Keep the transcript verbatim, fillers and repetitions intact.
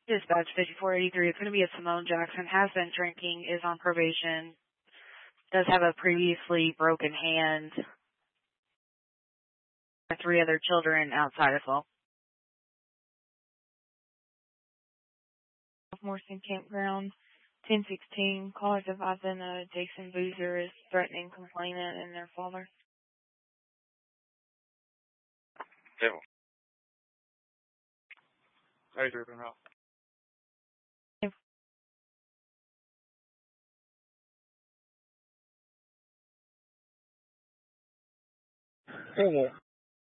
Dispatch fifty-four eighty-three. It's going to be a Simone Jackson. Has been drinking. Is on probation. Does have a previously broken hand. Three other children outside as well. Morrison Campground. ten sixteen. Callers advising uh, Jason Boozer is threatening complainant and their father. Devil. How are you doing now? Hey there.